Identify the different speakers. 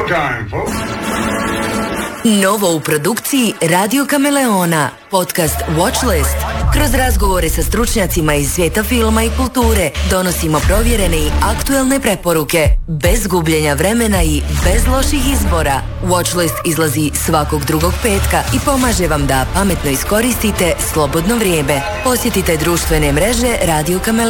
Speaker 1: Showtime, folks.
Speaker 2: Novo u produkciji Radio Kameleona, podcast Watchlist. Kroz razgovore sa stručnjacima iz svijeta filma i kulture donosimo provjerene i aktuelne preporuke, bez gubljenja vremena i bez loših izbora. Watchlist izlazi svakog drugog petka i pomaže vam da pametno iskoristite slobodno vrijeme. Posjetite društvene mreže Radio Kameleona.